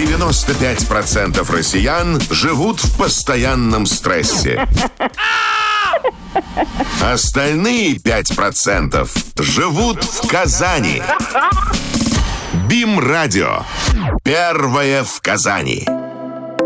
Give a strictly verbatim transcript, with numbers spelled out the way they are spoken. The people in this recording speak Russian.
девяносто пять процентов россиян живут в постоянном стрессе. Остальные пять процентов живут в Казани. БИМ-радио. Первое в Казани.